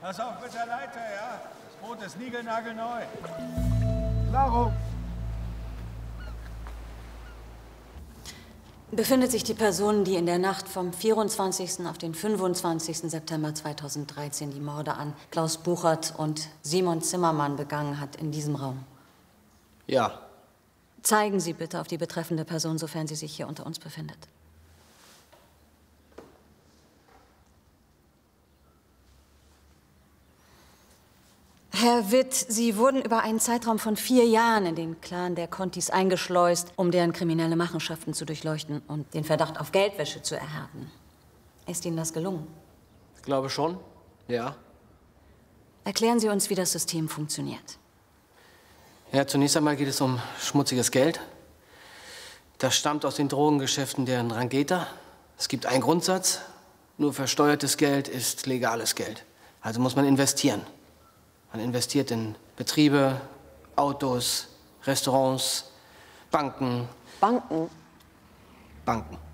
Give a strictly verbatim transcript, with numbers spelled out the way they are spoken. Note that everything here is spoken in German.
Pass auf mit der Leiter, ja? Das Boot ist niegelnagelneu. Klaro. Befindet sich die Person, die in der Nacht vom vierundzwanzigsten auf den fünfundzwanzigsten September zweitausenddreizehn die Morde an Klaus Buchert und Simon Zimmermann begangen hat, in diesem Raum? Ja. Zeigen Sie bitte auf die betreffende Person, sofern sie sich hier unter uns befindet. Herr Witt, Sie wurden über einen Zeitraum von vier Jahren in den Clan der Contis eingeschleust, um deren kriminelle Machenschaften zu durchleuchten und den Verdacht auf Geldwäsche zu erhärten. Ist Ihnen das gelungen? Ich glaube schon, ja. Erklären Sie uns, wie das System funktioniert. Ja, zunächst einmal geht es um schmutziges Geld. Das stammt aus den Drogengeschäften der Ndrangheta. Es gibt einen Grundsatz: Nur versteuertes Geld ist legales Geld. Also muss man investieren. Man investiert in Betriebe, Autos, Restaurants, Banken. Banken? Banken.